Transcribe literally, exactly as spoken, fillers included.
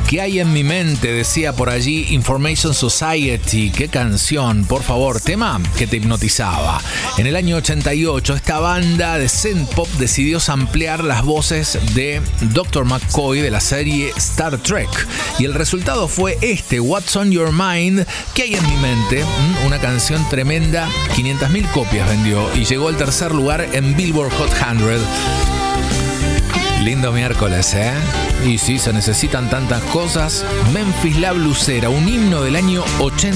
¿Qué hay en mi mente? Decía por allí Information Society. Qué canción, por favor, tema que te hipnotizaba. En el año ochenta y ocho, esta banda de synth pop decidió samplear las voces de doctor McCoy de la serie Star Trek. Y el resultado fue este, What's on Your Mind, ¿Qué hay en mi mente? Una canción tremenda, quinientas mil copias vendió y llegó al tercer lugar en Billboard Hot cien. Lindo miércoles, ¿eh? Y sí, se necesitan tantas cosas. Memphis La Blusera, un himno del año ochenta.